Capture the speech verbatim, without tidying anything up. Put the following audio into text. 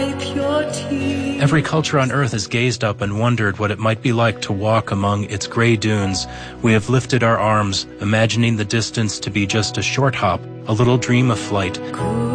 wipe your tears. Every culture on Earth has gazed up and wondered what it might be like to walk among its gray dunes. We have lifted our arms, imagining the distance to be just a short hop, a little dream of flight.